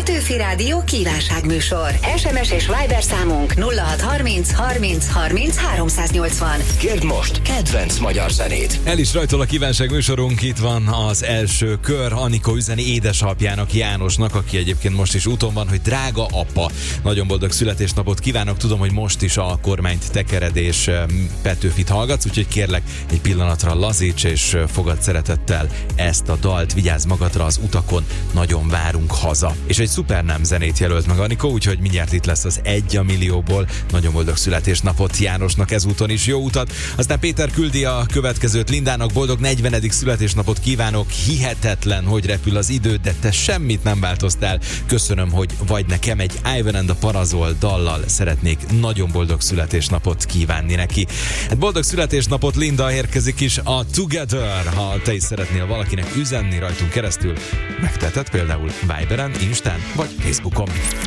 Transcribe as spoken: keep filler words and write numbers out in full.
Petőfi Rádió kívánságműsor. es em es és Viber számunk nulla hat harminc harminc harminc háromszáznyolcvan. Kérd most kedvenc magyar zenét. El is rajtol a kívánságműsorunk, itt van az első kör. Anikó üzeni édesapjának, Jánosnak, aki egyébként most is úton van, hogy drága apa, nagyon boldog születésnapot kívánok. Tudom, hogy most is a kormányt tekered és Petőfit hallgatsz, úgyhogy kérlek egy pillanatra lazíts és fogad szeretettel ezt a dalt, vigyázz magadra az utakon, nagyon várunk haza. És egy szuper nem zenét jelölt meg Anikó, úgyhogy mindjárt itt lesz az egy a millióból. Nagyon boldog születésnapot Jánosnak ezúton is, jó utat. Aztán Péter küldi a következőt Lindának, boldog negyvenedik születésnapot kívánok, hihetetlen, hogy repül az idő, de te semmit nem változtál. Köszönöm, hogy vagy nekem egy Ivan and the Parazol dallal szeretnék nagyon boldog születésnapot kívánni neki. Hát boldog születésnapot Linda, érkezik is a Together. Ha te is szeretnél valakinek üzenni rajtunk keresztül, megteheted például Viberen, Instán vagy Facebookon.